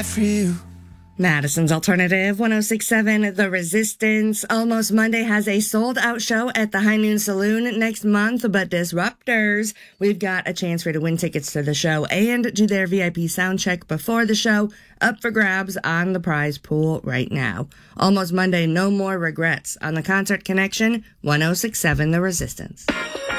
for you. Madison's Alternative 106.7 The Resistance. Almost Monday has a sold-out show at the High Noon Saloon next month, but Disruptors, we've got a chance for you to win tickets to the show and do their VIP sound check before the show, up for grabs on the prize pool right now. Almost Monday, no more regrets on the Concert Connection 106.7 The Resistance.